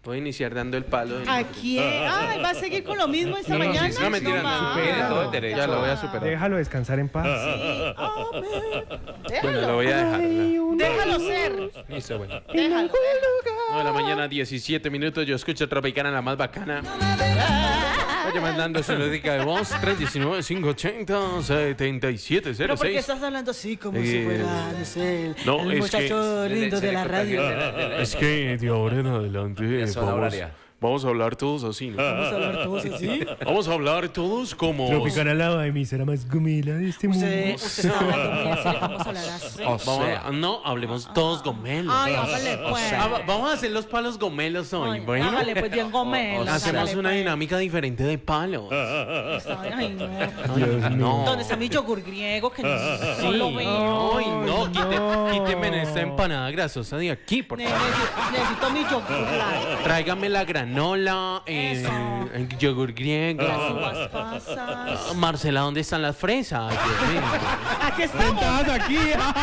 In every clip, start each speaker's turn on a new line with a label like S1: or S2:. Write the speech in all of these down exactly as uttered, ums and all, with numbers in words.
S1: Puedo iniciar dando el palo.
S2: ¿A quién? Ay, ¿va a seguir con lo mismo esta mañana?
S1: No, mentira,
S2: más.
S1: supere todo el derecho. Ya lo voy a superar.
S3: Déjalo descansar en paz.
S2: Sí. Oh,
S1: Bueno, lo voy a dejar. ¿no?
S2: Déjalo ser.
S1: Listo, bueno.
S2: Déjalo.
S1: nueve de la mañana, diecisiete minutos. Yo escucho Tropicana, la más bacana. Vaya mandando su notica de voz. tres uno nueve, cinco ocho cero, siete siete cero
S2: Pero ¿por qué
S1: seis.
S2: estás hablando así como
S1: Eh,
S2: si fuera, no sé, el,
S1: no,
S2: el
S1: es
S2: muchacho
S1: que-
S2: lindo de la radio?
S1: Es que de ahora en adelante
S4: zona
S1: vamos,
S4: horaria.
S1: vamos a hablar todos así, ¿no?
S2: Vamos a hablar todos así.
S1: Vamos a hablar todos como...
S3: Tropicana, la emisora más gomela de este mundo.
S2: Usted, usted está hablando muy así, vamos a hablar así.
S4: O
S1: Vamos
S4: sea,
S1: a- no, hablemos todos gomelos.
S2: Ay, hágale pues.
S1: Ah, va- vamos a hacer los palos gomelos hoy,
S2: Ay,
S1: bueno.
S2: hágale pues bien gomelo.
S1: Hacemos
S2: hágale,
S1: una
S2: pues.
S1: dinámica diferente de palos.
S2: Ay, no.
S3: Dios mío.
S1: No.
S2: ¿Dónde está mi yogur griego? Que no,
S1: Sí.
S2: no lo veo.
S1: Ay, no, quite-
S3: no.
S1: quíteme esta empanada grasosa de aquí, por favor.
S2: Necesito, necesito mi yogur light.
S1: Tráigame la granola, eh,
S2: Eso.
S1: el yogur griego.
S2: Las uvas pasas.
S1: Ah, Marcela, ¿dónde están las fresas? Dios mío.
S2: Aquí estamos.
S3: Sentadas aquí.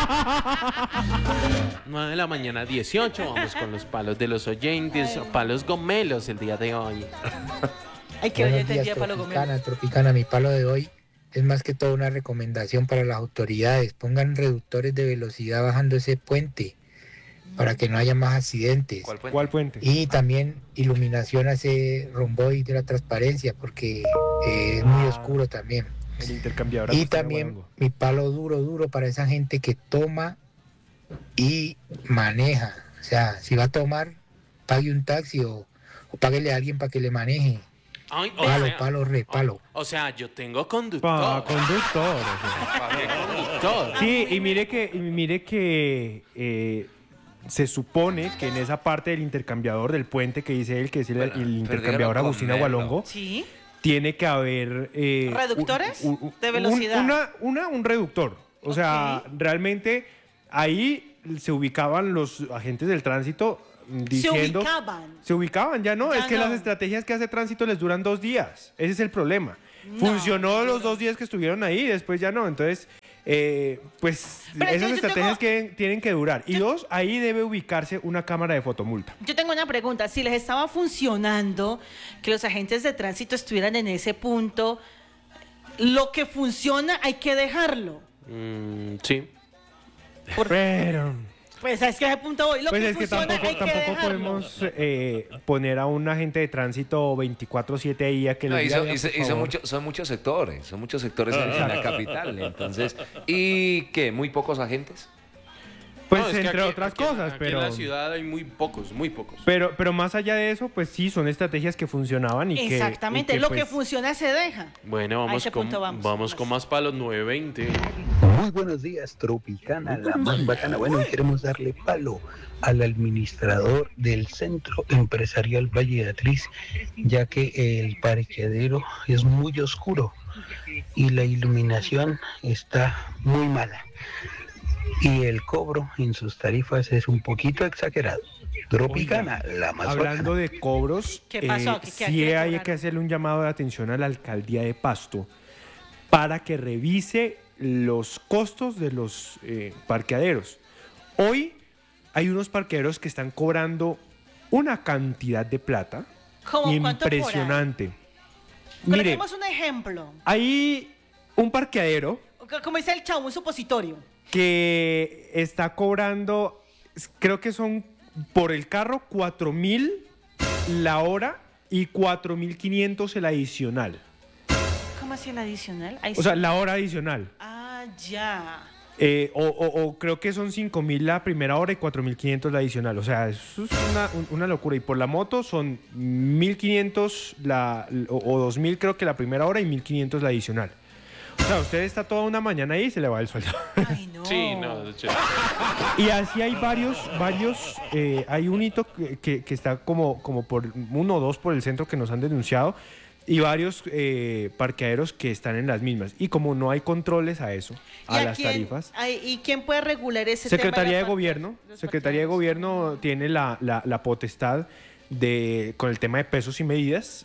S1: nueve de la mañana, dieciocho. Vamos con los palos de los oyentes. Palos gomelos el día de hoy.
S2: Ay, que hoy
S5: Buenos días,
S2: entendía para lo comer.
S5: Tropicana, Tropicana, mi palo de hoy es más que todo una recomendación para las autoridades. Pongan reductores de velocidad bajando ese puente para que no haya más accidentes.
S4: ¿cuál puente?
S3: ¿Cuál puente?
S5: Y también iluminación a ese romboide de la transparencia porque eh, es muy
S3: Ah.
S5: oscuro también.
S3: El intercambiador.
S5: Y
S3: Agustina
S5: también
S3: Guarango.
S5: mi palo duro, duro para esa gente que toma y maneja. O sea, si va a tomar, pague un taxi o, o páguele a alguien para que le maneje.
S1: Ay, o
S5: Palo,
S1: sea,
S5: palo, repalo.
S1: o sea, yo tengo
S3: Pa,
S1: conductor.
S3: conductor. o sea.
S1: Conductor.
S3: Sí, y mire que, y mire que eh, se supone que en esa parte del intercambiador del puente que dice él, que es el,
S4: Bueno,
S3: el
S4: pero
S3: intercambiador
S4: dígalo
S3: Agustina
S4: con
S3: Gualongo,
S2: Sí.
S3: tiene que haber... eh,
S2: ¿Reductores
S3: un- un-
S2: de
S3: un-
S2: velocidad?
S3: una, una- un reductor. O sea,
S2: Ok.
S3: realmente ahí se ubicaban los agentes del tránsito diciendo...
S2: Se ubicaban.
S3: Se ubicaban, ya no.
S2: Ya
S3: es que
S2: no.
S3: las estrategias que hace tránsito les duran dos días. Ese es el problema.
S2: No.
S3: Funcionó los dos días que estuvieron ahí, después ya no. Entonces, eh, pues
S2: Pero es
S3: esas
S2: que yo
S3: estrategias
S2: tengo-
S3: que tienen que durar. Y dos, ahí debe ubicarse una cámara de fotomulta.
S2: Yo tengo una pregunta. Si les estaba funcionando que los agentes de tránsito estuvieran en ese punto, lo que funciona hay que dejarlo.
S1: Mm, sí.
S2: Por-
S3: Pero,
S2: Pues es que a ese punto voy. Lo
S3: pues
S2: que
S3: es que
S2: funciona
S3: tampoco,
S2: hay que
S3: tampoco
S2: dejarlo.
S3: podemos eh, poner a un agente de tránsito veinticuatro siete ahí a que
S4: No,
S3: le
S4: y
S3: diga,
S4: son,
S3: "Oiga,
S4: y son-
S3: por
S4: y son
S3: favor".
S4: muchos- son muchos sectores, son muchos sectores en, en la capital. Entonces, ¿y qué? ¿Muy pocos agentes?
S3: Pues
S1: No, es que
S3: entre
S1: aquí-
S3: otras
S1: aquí-
S3: cosas,
S1: aquí
S3: pero...
S1: en la ciudad hay muy pocos, muy pocos.
S3: Pero, pero más allá de eso, pues sí, son estrategias que funcionaban y que...
S2: Exactamente.
S3: y
S2: lo que
S3: pues,
S2: funciona se deja.
S1: Bueno,
S2: A
S1: vamos
S2: ese
S1: con,
S2: punto
S1: vamos.
S2: vamos.
S1: con más palos, nueve veinte.
S6: Muy buenos días, Tropicana, la más bacana. Bueno, y queremos darle palo al administrador del Centro Empresarial Valle de Atriz, ya que el parqueadero es muy oscuro y la iluminación está muy mala. Y el cobro en sus tarifas es un poquito exagerado. Tropicana, la más
S3: Hablando
S6: bacana.
S3: de cobros,
S2: ¿Qué pasó?
S3: eh,
S2: ¿Qué- qué-
S3: sí
S2: qué
S3: hay
S2: cobraron?
S3: que hacerle un llamado de atención a la alcaldía de Pasto para que revise los costos de los eh, parqueaderos. Hoy hay unos parqueaderos que están cobrando una cantidad de plata
S2: ¿Cómo cuánto por hora?
S3: impresionante. Mire,
S2: Coloquemos un ejemplo.
S3: hay un parqueadero
S2: Como dice el chavo, un supositorio.
S3: que está cobrando, creo que son por el carro cuatro mil la hora y cuatro mil quinientos el adicional.
S2: ¿Cómo así el adicional? Ahí
S3: O sea,
S2: sí.
S3: la hora adicional.
S2: Ah, ya.
S3: Eh, o, o- o creo que son cinco mil la primera hora y cuatro mil quinientos la adicional. O sea, eso es una, un- una locura. Y por la moto son mil quinientos la, o, o dos mil creo que la primera hora y mil quinientos la adicional. O sea, usted está toda una mañana ahí y se le va el sueldo.
S2: Ay, no.
S1: Sí, no, de hecho.
S3: Y así hay varios, varios, eh, hay un hito que, que- que está como, como por uno o dos por el centro que nos han denunciado y varios eh, parqueaderos que están en las mismas. Y como no hay controles a eso,
S2: ¿Y
S3: a
S2: a
S3: las
S2: quién-
S3: tarifas,
S2: ay, ¿Y quién puede regular ese
S3: Secretaría
S2: tema?
S3: de
S2: la-
S3: Gobierno,
S2: los
S3: Secretaría de
S2: parqueaderos?
S3: Gobierno tiene la, la- la potestad de, con el tema de pesos y medidas,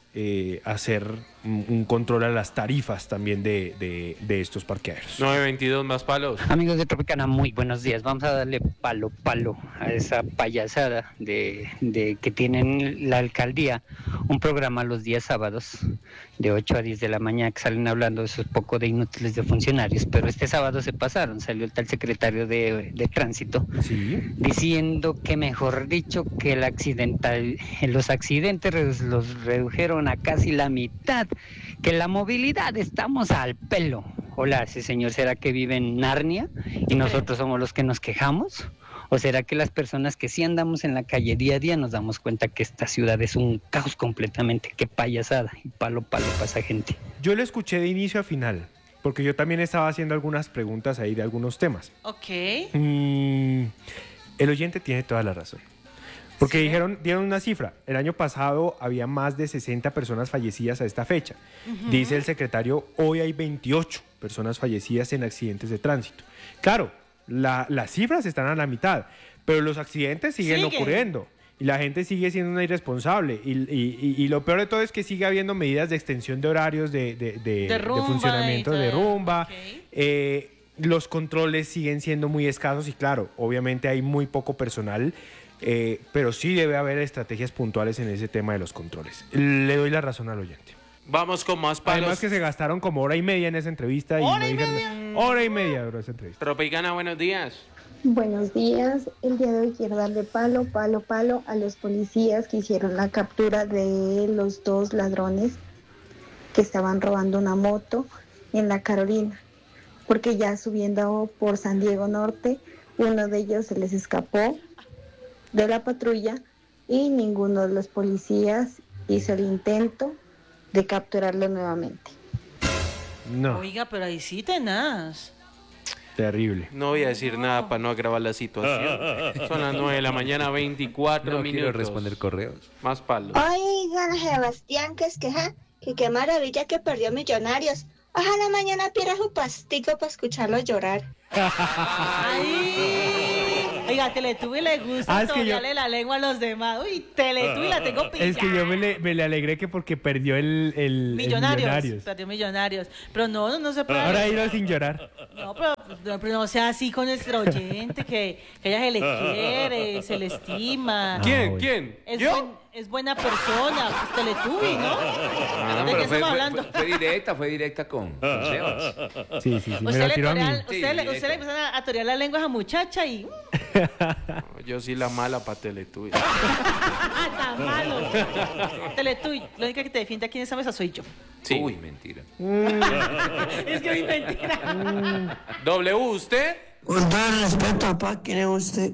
S3: eh, hacer un, un control a las tarifas también de, de, de estos parqueaderos.
S1: nueve veintidós más palos.
S7: Amigos de Tropicana, muy buenos días. Vamos a darle palo, palo a esa payasada de, de que tienen la alcaldía, un programa los días sábados de ocho a diez de la mañana que salen hablando de esos poco de inútiles de funcionarios, pero este sábado se pasaron, salió el tal secretario de, de tránsito
S3: Sí.
S7: diciendo que mejor dicho que el accidental, los accidentes los redujeron a casi la mitad, que la movilidad estamos al pelo. Hola, ese señor, ¿será que vive en Narnia y nosotros somos los que nos quejamos? ¿O será que las personas que sí andamos en la calle día a día nos damos cuenta que esta ciudad es un caos completamente? ¡Qué payasada! Y palo, palo para esa gente.
S3: Yo lo escuché de inicio a final, porque yo también estaba haciendo algunas preguntas ahí de algunos temas.
S2: Ok.
S3: Mm, el oyente tiene toda la razón. Porque
S2: Sí.
S3: dijeron, dieron una cifra. El año pasado había más de sesenta personas fallecidas a esta fecha. Dice el secretario, hoy hay veintiocho personas fallecidas en accidentes de tránsito. Claro, la- las cifras están a la mitad, pero los accidentes siguen
S2: Siguen.
S3: ocurriendo. Y la gente sigue siendo una irresponsable. Y, y- y- y lo peor de todo es que sigue habiendo medidas de extensión de horarios de, de- de-
S2: De rumba
S3: de funcionamiento,
S2: y
S3: de
S2: todo.
S3: rumba.
S2: Ok.
S3: Eh, los controles siguen siendo muy escasos y claro, obviamente hay muy poco personal, eh, pero sí debe haber estrategias puntuales en ese tema de los controles. Le doy la razón al oyente.
S1: Vamos con más palos.
S3: Además que se gastaron como hora y media en esa entrevista. Y
S2: ¿Hora
S3: no
S2: y
S3: dijeron
S2: media?
S3: nada. Hora y media duró esa entrevista.
S1: Tropicana, buenos días.
S8: Buenos días. El día de hoy quiero darle palo, palo, palo a los policías que hicieron la captura de los dos ladrones que estaban robando una moto en la Carolina. Porque ya subiendo por San Diego Norte, uno de ellos se les escapó de la patrulla y ninguno de los policías hizo el intento de capturarlo nuevamente.
S3: No,
S2: Oiga, pero ahí sí tenaz.
S3: terrible.
S1: No voy a decir nada para no agravar la situación. Son las nueve de la mañana, veinticuatro
S4: No
S1: minutos.
S4: quiero responder correos.
S1: Más palos.
S9: Oigan, Sebastián, que es que, ja, que qué maravilla que perdió Millonarios. Ojalá mañana pierda su pastico para escucharlo llorar.
S2: Ay, oiga, Teletubby le gusta
S3: Ah, es que yo-
S2: torearle la lengua a los demás. Uy, Teletubby la tengo pillada.
S3: Es que yo me le, me le alegré que porque perdió el, el, el
S2: Millonarios,
S3: Millonarios.
S2: perdió Millonarios. Pero no, no, no se puede.
S3: Ahora iba sin llorar.
S2: No, pero, no, pero no sea así con nuestro oyente, que, que ella se le quiere, se le estima.
S1: ¿Quién?
S3: bueno.
S1: ¿Quién?
S2: Es,
S1: ¿Yo?
S2: buen- es buena persona, pues Teletubby, ¿no?
S4: Ah,
S2: ¿De
S4: pero
S2: qué
S4: fue,
S2: estamos
S4: fue-
S2: hablando?
S4: fue- fue directa, fue directa con, con Sebas.
S3: Sí, sí, sí. Me
S2: Usted
S3: lo
S2: le,
S3: tiró a mí.
S2: torea-
S4: Sí,
S2: usted, le,
S4: directo.
S2: usted le empiezan a, a torear la lengua a esa muchacha y... uh,
S1: Yo sí la mala para Teletubby.
S2: ¡Ah, tan malo! Teletubby, la única que te defiende aquí en esa mesa soy yo.
S1: Sí.
S4: Uy, mentira.
S2: Es que es mentira.
S1: W, ¿usted?
S10: Con todo el respeto, papá, ¿quién es usted?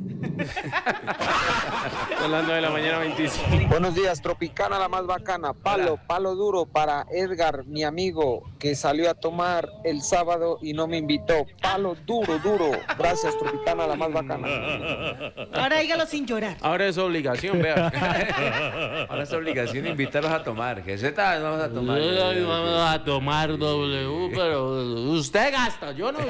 S1: Son las nueve de la mañana, veinticinco.
S11: Buenos días, Tropicana, la más bacana. Palo, palo duro para Edgar, mi amigo, que salió a tomar el sábado y no me invitó. Palo duro, duro. Gracias, Tropicana, la más bacana.
S2: Ahora dígalo sin llorar.
S1: Ahora es obligación, vea.
S4: Ahora es obligación invitarlos a tomar. Que Z vamos a tomar.
S1: Ay, vamos a tomar W, pero usted gasta, yo no.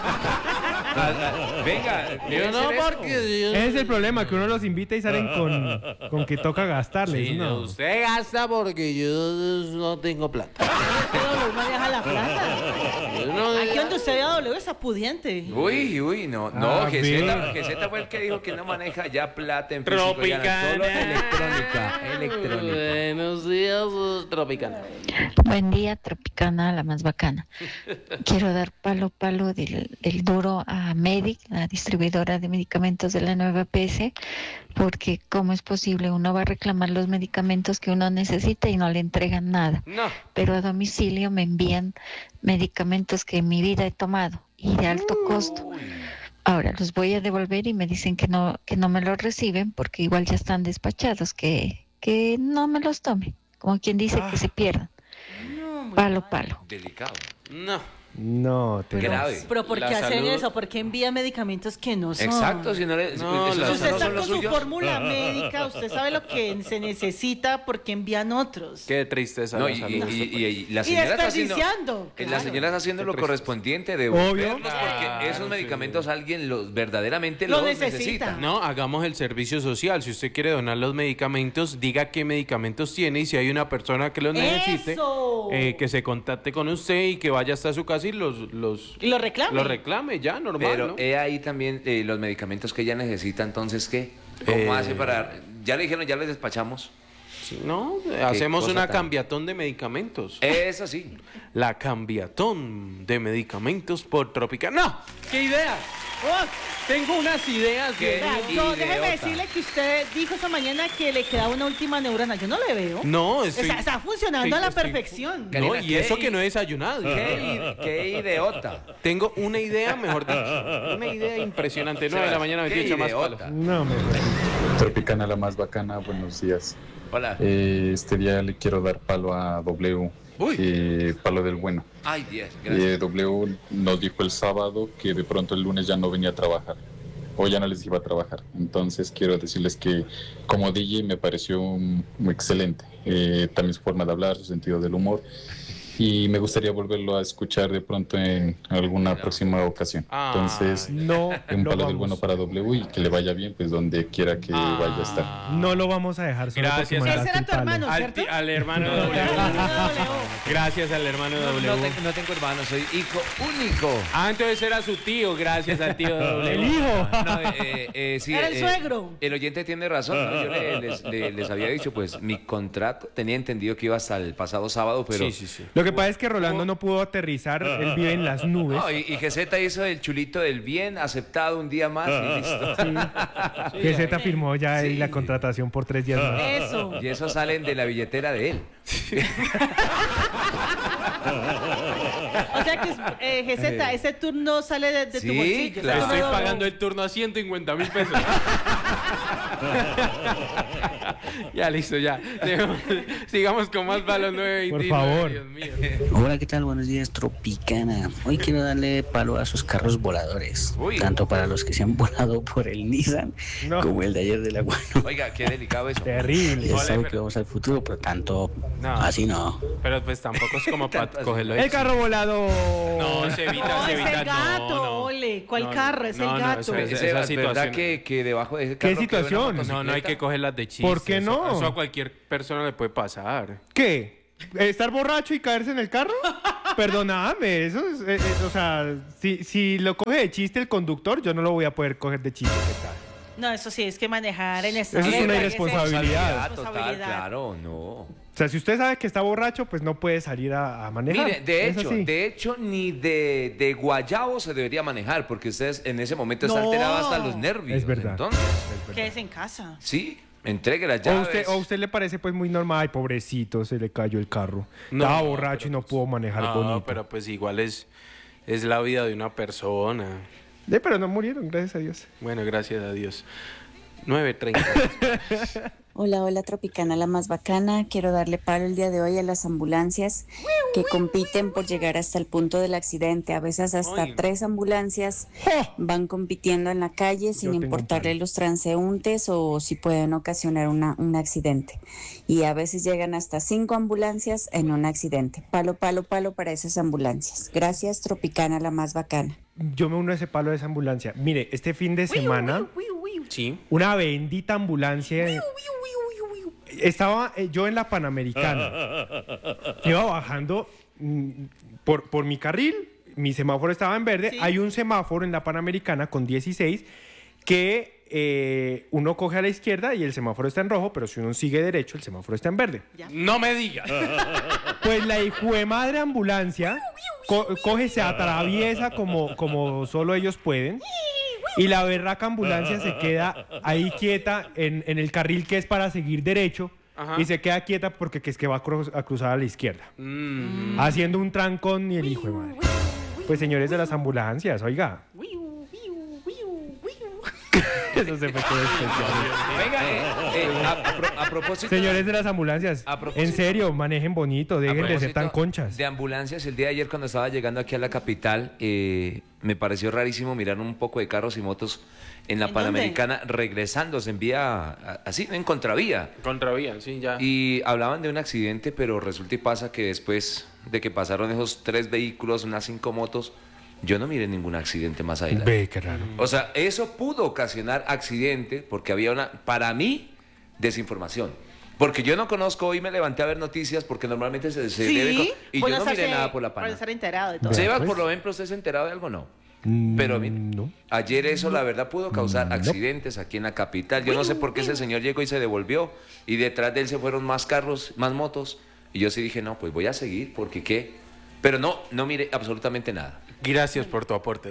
S4: Venga,
S1: Yo no, porque yo-
S3: Ese es el problema, que uno los invita y salen con, con que toca gastarles.
S1: Sí,
S3: no.
S1: no, usted gasta porque yo no tengo plata.
S2: W maneja la plata.
S1: Yo no-
S2: Aquí donde usted ve a W está pudiente.
S4: Uy, uy, no, no,
S3: A
S4: que Z,
S3: ver.
S4: que Z fue el que dijo que no maneja ya plata en físico, ya
S1: Tropicana.
S4: solo electrónica, electrónica.
S1: Buenos días, Tropicana.
S12: Buen día, Tropicana, la más bacana. Quiero dar palo, palo del, del duro a Medic, la distribuidora de medicamentos de la nueva P S, porque ¿cómo es posible? Uno va a reclamar los medicamentos que uno necesita y no le entregan nada.
S1: No.
S12: Pero a domicilio me envían medicamentos que en mi vida he tomado y de alto costo. Ahora los voy a devolver y me dicen que no, que no me los reciben porque igual ya están despachados, que, que no me los tome, como quien dice que se pierdan.
S2: No, muy
S12: Palo,
S2: mal.
S12: palo.
S4: Delicado.
S1: No.
S3: No, te
S4: grave.
S2: Pero ¿por qué
S1: La
S2: hacen
S1: salud-
S2: eso? ¿Por qué envía medicamentos que no son?
S4: Exacto, si no le...
S1: No,
S4: esos
S1: la
S4: no
S2: Usted
S4: son
S2: está
S4: los
S2: con su
S4: suyos.
S2: fórmula médica, usted sabe lo que se necesita, ¿por qué envían otros?
S1: Qué tristeza.
S4: No,
S1: la
S4: y,
S1: salud
S4: y-
S1: de este
S4: y-
S1: país.
S4: y la
S2: Y
S4: señora está haciendo...
S2: desperdiciando.
S4: La
S2: claro.
S4: señora está haciendo lo
S1: Qué
S4: correspondiente de
S3: Obvio.
S4: volverlos porque
S1: Claro,
S4: esos medicamentos
S1: sí.
S4: alguien los verdaderamente
S2: Lo
S4: los
S2: necesita.
S4: necesita.
S1: No, hagamos el servicio social. Si usted quiere donar los medicamentos, diga qué medicamentos tiene y si hay una persona que los necesite,
S2: ¡Eso!
S1: eh, que se contacte con usted y que vaya hasta su casa y los, los,
S2: Y lo reclame.
S1: los reclame ya, normal,
S4: Pero
S1: ¿no?
S4: he ahí también eh, los medicamentos que ella necesita, entonces, ¿qué? ¿Cómo
S1: Eh,
S4: hace para...? Ya le dijeron, ya les despachamos.
S1: Sí, no, eh, hacemos
S4: cosa
S1: una
S4: tan-
S1: cambiatón de medicamentos.
S4: Eso sí.
S1: La cambiatón de medicamentos por Tropicana. ¡No! ¡Qué idea! Oh, tengo unas ideas.
S4: ¿Qué?
S1: Dios mío.
S2: Vea, yo déjeme
S4: idiota.
S2: decirle que usted dijo esta mañana que le quedaba una última neurona. Yo no le veo.
S1: No, estoy-
S2: está, está funcionando
S1: estoy-
S2: a la
S1: estoy-
S2: perfección.
S1: No,
S4: Karina,
S1: y
S4: ¿qué
S1: eso
S4: i-
S1: que no he desayunado.
S4: ¿Qué, i- qué idiota?
S1: Tengo una idea, mejor dicho. Una idea impresionante. nueve de la mañana,
S4: Qué
S1: veintiocho más
S4: idiota.
S1: palos.
S3: No, me
S13: Tropicana la más bacana, buenos días.
S4: Hola.
S13: Eh, este día le quiero dar palo a W,
S4: Uy.
S13: eh, palo del bueno.
S4: Ay, Dios, gracias.
S13: Eh, W nos dijo el sábado que de pronto el lunes ya no venía a trabajar, o ya no les iba a trabajar. Entonces quiero decirles que como D J me pareció um, muy excelente. Eh, también su forma de hablar, su sentido del humor. Y me gustaría volverlo a escuchar de pronto en alguna próxima ocasión.
S1: Ah,
S13: Entonces,
S3: No
S13: un
S3: lo
S13: palo del
S3: vamos.
S13: bueno para W y que le vaya bien, pues donde quiera que vaya a estar.
S3: No lo vamos a dejar solo
S1: Gracias.
S3: porque
S2: Ese
S3: mandaste
S2: era
S3: el
S2: tu
S3: palo.
S2: hermano,
S1: Al,
S2: ¿cierto?
S1: ti- al hermano W. Gracias al hermano
S4: No,
S1: W.
S4: no te- no tengo hermano, soy hijo único.
S1: Ah, entonces era su tío, gracias al tío W.
S3: El hijo.
S4: No, eh, eh, sí,
S2: Era el
S4: eh,
S2: suegro.
S4: El oyente tiene razón, ¿no? Yo le- les, le- les había dicho, pues, mi contrato, tenía entendido que iba hasta el pasado sábado, pero...
S1: Sí, sí, sí.
S3: Lo que pasa es que Rolando no pudo aterrizar, él vive en las nubes.
S4: No, y, y G Z hizo el chulito del bien, aceptado un día más y listo.
S3: Que Z firmó ya ahí
S4: Sí.
S3: la contratación por tres días más.
S2: Eso.
S4: Y eso salen de la billetera de él.
S2: O sea que, eh, G Z, ese turno sale de, de tu
S4: Sí,
S2: bolsillo.
S4: claro.
S2: Ese
S1: Estoy
S2: turno-
S1: pagando el turno a ciento cincuenta mil pesos. Ya, listo, ya. Sigamos con más balos nueve
S3: Por
S1: veintinueve,
S3: favor.
S1: Dios mío.
S14: Hola, ¿qué tal? Buenos días, Tropicana. Hoy quiero darle palo a sus carros voladores,
S4: Uy.
S14: tanto para los que se han volado por el Nissan
S3: No.
S14: como el de ayer de la Guano.
S4: Oiga, qué delicado eso.
S3: Terrible.
S14: Ya
S1: Hola,
S14: saben
S1: pero-
S14: que vamos al futuro, pero tanto
S1: No.
S14: así no.
S1: Pero pues tampoco es como para
S4: Tanto así.
S1: cogerlo.
S3: El carro volado.
S1: No, se evita,
S2: No,
S1: se
S2: es
S1: evita.
S2: el gato,
S1: no, no.
S2: ole. ¿Cuál
S1: No,
S2: carro? Es
S1: no,
S2: el
S1: no,
S2: gato.
S1: eso es-
S4: Ese,
S1: esa
S4: ¿verdad
S1: situación-
S4: que, que debajo de ese
S3: ¿Qué
S4: carro quedó una
S3: situación?
S4: motocicleta?
S1: No, no hay que cogerlas de chiste.
S3: ¿Por qué no?
S1: Eso, eso a cualquier persona le puede pasar.
S3: ¿Qué? ¿Estar borracho y caerse en el carro? Perdóname, eso es, eh, eh, o sea, si, si lo coge de chiste el conductor, yo no lo voy a poder coger de chiste. ¿Qué tal?
S2: No, eso sí, es que manejar en esta
S3: Eso es una
S2: época,
S3: irresponsabilidad.
S2: esa
S4: Total,
S2: responsabilidad.
S4: claro, no.
S3: O sea, si usted sabe que está borracho, pues no puede salir a, a manejar.
S4: Mire, de
S3: Es
S4: hecho,
S3: así.
S4: de hecho, ni de, de guayabo se debería manejar, porque ustedes en ese momento está
S2: No.
S4: alterado hasta los nervios.
S3: Es verdad.
S4: Entonces,
S2: Quédese en casa.
S4: sí, entregue las
S3: O
S4: llaves.
S3: usted, o a usted le parece pues muy normal, ay, pobrecito, se le cayó el carro.
S1: No,
S3: Estaba borracho
S1: pero
S3: y no
S1: pues-
S3: pudo manejar
S1: No,
S3: bonito.
S1: pero pues igual es, es la vida de una persona.
S3: Eh, pero no murieron, gracias a Dios.
S1: Bueno, gracias a Dios. nueve treinta.
S15: Hola, hola Tropicana, la más bacana. Quiero darle palo el día de hoy a las ambulancias que compiten por llegar hasta el punto del accidente. A veces hasta
S1: Ay.
S15: tres ambulancias van compitiendo en la calle sin
S3: tengo un
S15: importarle
S3: plan.
S15: los transeúntes o si pueden ocasionar una, un accidente. Y a veces llegan hasta cinco ambulancias en un accidente. Palo, palo, palo para esas ambulancias. Gracias, Tropicana, la más bacana.
S3: Yo me uno a ese palo de esa ambulancia. Mire, este fin de semana,
S1: Sí.
S3: una bendita ambulancia. Estaba eh, yo en la Panamericana. Iba bajando mm, por, por mi carril. Mi semáforo estaba en verde.
S2: Sí.
S3: Hay un semáforo en la Panamericana con dieciséis que eh, uno coge a la izquierda y el semáforo está en rojo, pero si uno sigue derecho, el semáforo está en verde.
S1: No me digas.
S3: Pues la hijuemadre ambulancia co- coge, se atraviesa como, como solo ellos pueden. Y la berraca ambulancia se queda ahí quieta en, en el carril que es para seguir derecho.
S1: Ajá.
S3: Y se queda quieta porque que es que va a, cru- a cruzar a la izquierda.
S1: Mm.
S3: Haciendo un trancón y el hijo de madre. Pues señores de las ambulancias, oiga. Eso se me quedó especial.
S4: Venga, eh, Eh, a, a pro- a propósito...
S3: Señores de las ambulancias,
S4: A propósito-
S3: en serio, manejen bonito, dejen de ser tan
S4: propósito
S3: conchas.
S4: De ambulancias, el día de ayer cuando estaba llegando aquí a la capital, eh, me pareció rarísimo mirar un poco de carros y motos en la
S2: ¿En
S4: Panamericana regresándose en vía, a- así, en contravía.
S1: Contravía, sí, ya.
S4: Y hablaban de un accidente, pero resulta y pasa que después de que pasaron esos tres vehículos, unas cinco motos, yo no miré ningún accidente más adelante.
S3: Ve, qué raro.
S4: O sea, eso pudo ocasionar accidente porque había una, para mí, desinformación. Porque yo no conozco, hoy me levanté a ver noticias porque normalmente se, se debe...
S2: Sí,
S4: con- Y yo
S2: bueno,
S4: no miré
S2: estarse-
S4: nada por la
S2: Para
S4: pana.
S2: estar enterado de todo.
S4: Sebas, por lo menos, ¿usted se ha enterado de algo no? Pero mire, ayer eso la verdad pudo causar accidentes aquí en la capital. Yo no sé por qué ese señor llegó y se devolvió y detrás de él se fueron más carros, más motos. Y yo sí dije, no, pues voy a seguir porque qué. Pero no, no mire absolutamente nada.
S1: Gracias por tu aporte.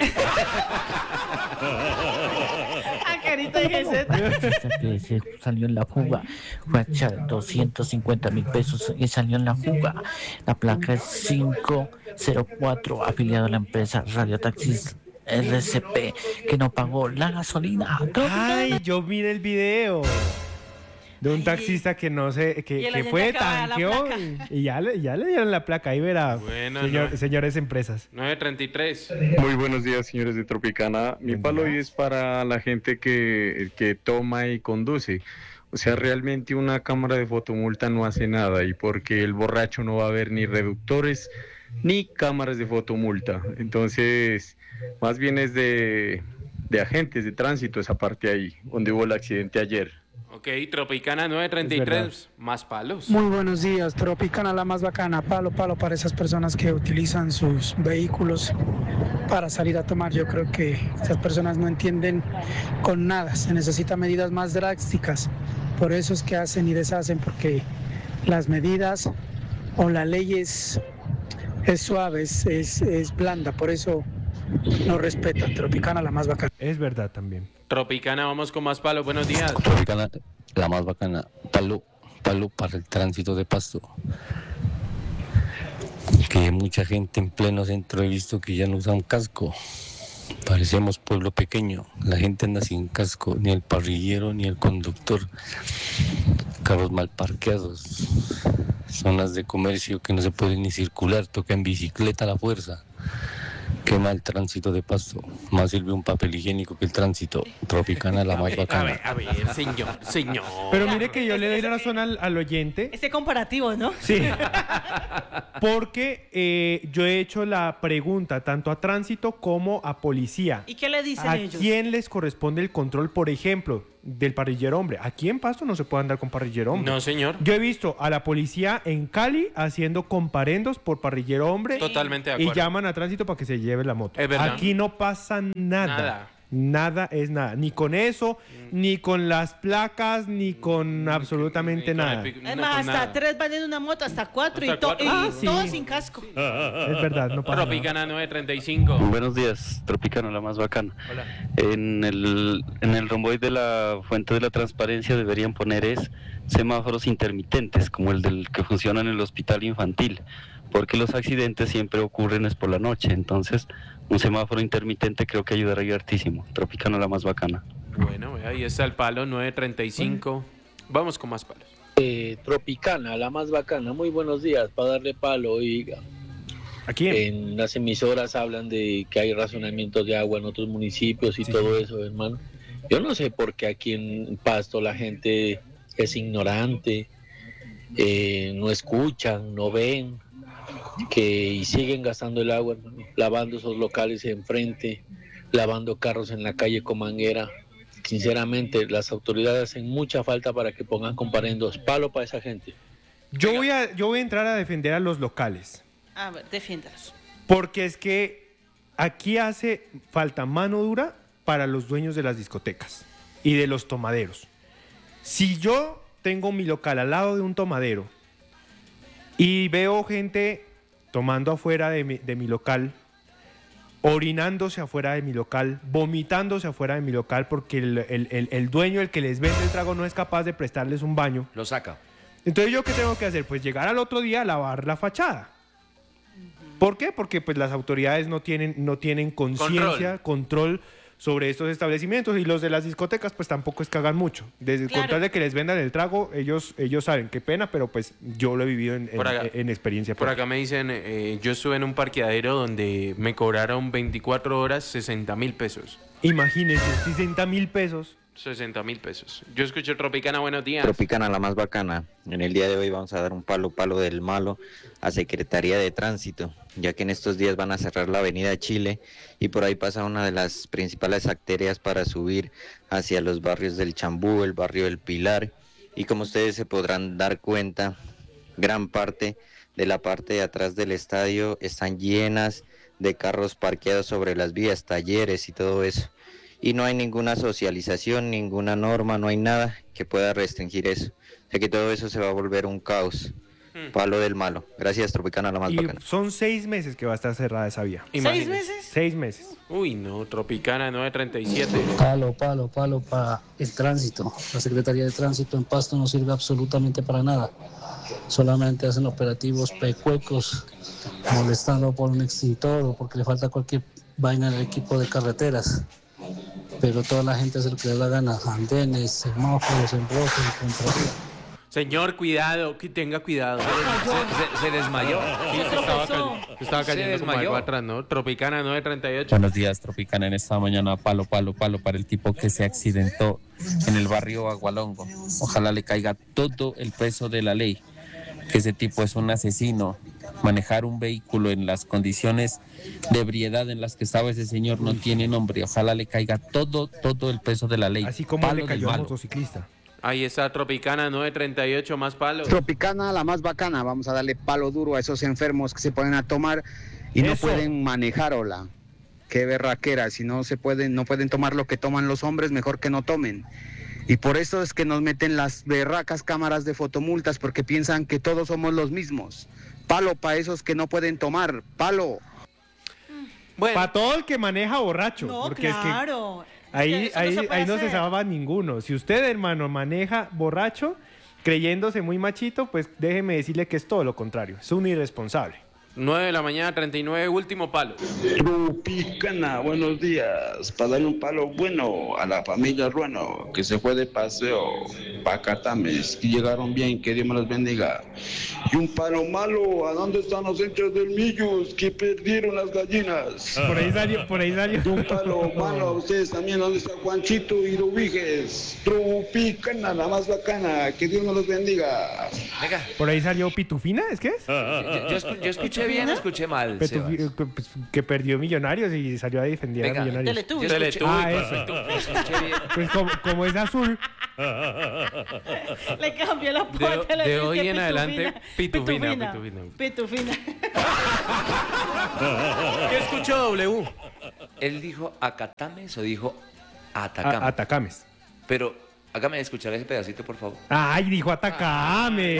S2: Ah, carita de Geseta.
S16: Que se salió en la fuga, fue a echar doscientos cincuenta mil pesos y salió en la fuga. La placa es cinco cero cuatro, afiliado a la empresa Radio Taxis R C P, que no pagó la gasolina.
S3: Ay, yo miré el video de un taxista que no sé,
S2: y
S3: que,
S2: el
S3: que
S2: oyente
S3: fue,
S2: acaba la
S3: tanqueó
S2: placa.
S3: y, y ya, le, ya le dieron la placa. Ahí verá,
S1: Bueno,
S3: señor-
S1: no.
S3: señores empresas.
S1: nueve treinta y tres.
S17: Muy buenos días, señores de Tropicana. Mi palo hoy es para la gente que, que toma y conduce. O sea, realmente una cámara de fotomulta no hace nada y porque el borracho no va a ver ni reductores ni cámaras de fotomulta. Entonces, más bien es de, de agentes de tránsito esa parte ahí, donde hubo el accidente ayer.
S1: Ok, Tropicana nueve treinta y tres, más palos.
S18: Muy buenos días, Tropicana la más bacana, palo, palo para esas personas que utilizan sus vehículos para salir a tomar. Yo creo que esas personas no entienden con nada, se necesitan medidas más drásticas, por eso es que hacen y deshacen, porque las medidas o la ley es, es suave, es, es, es blanda, por eso no respetan. Tropicana la más bacana.
S3: Es verdad también.
S1: Tropicana, vamos con más palos. Buenos días.
S19: Tropicana, la más bacana, palo, palo para el tránsito de Pasto. Que mucha gente en pleno centro he visto que ya no usan casco. Parecemos pueblo pequeño, la gente anda sin casco, ni el parrillero ni el conductor. Carros mal parqueados, zonas de comercio que no se pueden ni circular, toca en bicicleta a la fuerza. Qué mal tránsito de Pasto, más sirve un papel higiénico que el tránsito. Tropicana la más
S1: A
S19: bacana.
S1: ver, a ver, señor, señor.
S3: Pero mire que yo le doy la razón al, al oyente.
S2: Ese comparativo, ¿no?
S3: Sí. Porque eh, yo he hecho la pregunta tanto a tránsito como a policía.
S2: ¿Y qué le dicen
S3: ¿A
S2: ellos?
S3: quién les corresponde el control, por ejemplo, del parrillero hombre? Aquí en Pasto no se puede andar con parrillero hombre.
S1: No, señor.
S3: Yo he visto a la policía en Cali haciendo comparendos por parrillero hombre.
S1: Totalmente de
S3: Y
S1: acuerdo.
S3: llaman a tránsito para que se lleve la moto.
S1: Es verdad.
S3: Aquí no pasa nada.
S1: Nada.
S3: Nada es nada. Ni con eso, ni con las placas, ni con absolutamente nada.
S2: Es más, hasta tres van en una moto, hasta cuatro,
S1: Hasta
S2: y, to-
S1: cuatro.
S2: y
S1: Ah, sí.
S2: todos sin casco.
S3: Es verdad, no pasa nada.
S1: Tropicana nueve treinta y cinco.
S20: Buenos días, Tropicano, la más bacana.
S1: Hola.
S20: En el, en el romboide de la Fuente de la Transparencia deberían poner es semáforos intermitentes, como el del que funciona en el hospital infantil, porque los accidentes siempre ocurren es por la noche, entonces un semáforo intermitente creo que ayudaría hartísimo. Tropicano, la más bacana.
S1: Bueno, ahí está el palo nueve treinta y cinco. Vamos con más palos.
S21: Eh, Tropicana, la más bacana. Muy buenos días, para darle palo, oiga.
S3: Aquí
S21: en las emisoras hablan de que hay racionamientos de agua en otros municipios y
S3: Sí.
S21: todo eso, hermano. Yo no sé por qué aquí en Pasto la gente es ignorante, eh, no escuchan, no ven, que y siguen gastando el agua, hermano, lavando esos locales enfrente, lavando carros en la calle con manguera. Sinceramente, las autoridades hacen mucha falta para que pongan comparendos. Palo para esa gente.
S3: Yo voy, a, yo voy a entrar a defender a los locales.
S2: A ver, defiéndalos.
S3: Porque es que aquí hace falta mano dura para los dueños de las discotecas y de los tomaderos. Si yo tengo mi local al lado de un tomadero y veo gente tomando afuera de mi, de mi local, orinándose afuera de mi local, vomitándose afuera de mi local porque el, el- el- el dueño, el que les vende el trago, no es capaz de prestarles un baño.
S4: Lo saca.
S3: Entonces, ¿yo qué tengo que hacer? Pues llegar al otro día a lavar la fachada. ¿Por qué? Porque pues las autoridades no tienen, no tienen conciencia, control sobre estos establecimientos, y los de las discotecas pues tampoco es que hagan mucho. Desde
S2: Claro.
S3: contar de que les vendan el trago, ellos, ellos saben, qué pena, pero pues yo lo he vivido en, en,
S1: Por acá-
S3: en experiencia
S1: Por
S3: propia.
S1: acá me dicen, eh, yo estuve en un parqueadero donde me cobraron veinticuatro horas sesenta mil pesos.
S3: Imagínense, sesenta mil pesos.
S1: sesenta mil pesos. Yo escucho Tropicana, buenos días.
S5: Tropicana, la más bacana. En el día de hoy vamos a dar un palo, palo del malo a Secretaría de Tránsito, ya que en estos días van a cerrar la avenida Chile y por ahí pasa una de las principales arterias para subir hacia los barrios del Chambú, el barrio del Pilar, y como ustedes se podrán dar cuenta, gran parte de la parte de atrás del estadio están llenas de carros parqueados sobre las vías, talleres y todo eso. Y no hay ninguna socialización, ninguna norma, no hay nada que pueda restringir eso. O sea que todo eso se va a volver un caos. Palo del malo. Gracias, Tropicana, la más
S3: Y
S5: bacana.
S3: son seis meses que va a estar cerrada esa vía.
S1: Imagínese.
S2: meses?
S3: Seis meses.
S1: Uy, no, Tropicana nueve treinta y siete.
S14: Palo, palo, palo para el tránsito. La Secretaría de Tránsito en Pasto no sirve absolutamente para nada. Solamente hacen operativos pecuecos, molestando por un extintor o porque le falta cualquier vaina al equipo de carreteras. Pero toda la gente hace lo que le da la gana. Andenes, semáforos, en rojo, en contravía.
S1: Señor, cuidado, que tenga cuidado.
S4: Se, se- se desmayó.
S1: Sí, se estaba, cay- se estaba
S4: Se
S1: cayendo como
S4: desmayó.
S1: algo atrás, ¿no? Tropicana nueve treinta y ocho.
S22: Buenos días, Tropicana. En esta mañana, palo, palo, palo para el tipo que se accidentó en el barrio Agualongo. Ojalá le caiga todo el peso de la ley, que ese tipo es un asesino. Manejar un vehículo en las condiciones de ebriedad en las que estaba ese señor no tiene nombre. Ojalá le caiga todo, todo el peso de la ley.
S3: Así como
S22: Palo
S3: le
S22: del
S3: cayó al
S22: malo.
S3: motociclista.
S1: Ahí está Tropicana nueve treinta y ocho, más palos.
S11: Tropicana, la más bacana. Vamos a darle palo duro a esos enfermos que se ponen a tomar y no
S3: Eso.
S11: pueden manejar, hola. Qué berraquera. Si no se pueden, no pueden tomar lo que toman los hombres, mejor que no tomen. Y por eso es que nos meten las berracas cámaras de fotomultas, porque piensan que todos somos los mismos. Palo para esos que no pueden tomar. Palo.
S3: Para todo el que maneja borracho.
S2: No,
S3: porque
S2: claro.
S3: es que ahí,
S2: Eso no
S3: ahí,
S2: se puede
S3: ahí no se
S2: hacer.
S3: salva ninguno. Si usted, hermano, maneja borracho, creyéndose muy machito, pues déjeme decirle que es todo lo contrario. Es un irresponsable.
S1: nueve de la mañana, treinta y nueve, último palo.
S23: Tropicana, buenos días. Para darle un palo bueno a la familia Ruano, que se fue de paseo para Catames, que llegaron bien, que Dios me los bendiga. Y un palo malo, ¿a dónde están los hinchas del Millos que perdieron las gallinas?
S3: Por ahí salió, por ahí salió.
S23: Y un palo malo a ustedes también, ¿dónde está Juanchito y Dubiges? Tropicana, la más bacana, que Dios me los bendiga.
S4: Venga.
S3: Por ahí salió Pitufina, ¿es que es?
S4: Yo, yo escu- yo escuché bien, escuché mal.
S3: Petufi-
S4: Sebas.
S3: que, pues, que perdió Millonarios y salió a defender
S4: Venga,
S3: a Millonarios.
S2: Teletubbies.
S4: Yo escuché-
S3: Ah,
S4: Teletubbies,
S3: eso.
S4: perfecto. Escuché bien.
S3: Pues como, como es azul,
S2: Le cambió la
S1: De,
S2: puerta. le
S1: de
S2: dice
S1: hoy en
S2: pitufina.
S1: adelante, pitufina, pitufina.
S2: Pitufina.
S1: ¿Qué escuchó W?
S4: ¿Él dijo Acatames o dijo
S3: a-
S4: Atacama?
S3: Atacames.
S4: Pero hágame escuchar ese pedacito, por favor.
S3: Ay, dijo Atacames.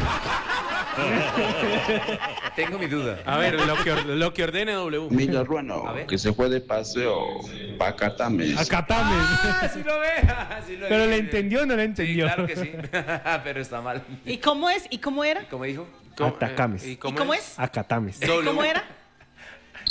S4: Tengo mi duda.
S1: A ver, lo que, or- lo que ordene W.
S23: Familia Ruano, que se fue de paseo para Catames.
S3: Acatames.
S4: Ah, sí lo ve. ah, sí lo
S3: Pero
S4: vi.
S3: le entendió o no le
S4: Sí,
S3: entendió.
S4: claro que sí. Pero está mal.
S2: ¿Y cómo es? ¿Y cómo era?
S4: ¿Cómo dijo?
S1: ¿Cómo-
S3: Atacames.
S1: eh,
S2: ¿Y cómo es?
S3: Acatames.
S1: W.
S2: ¿Cómo era?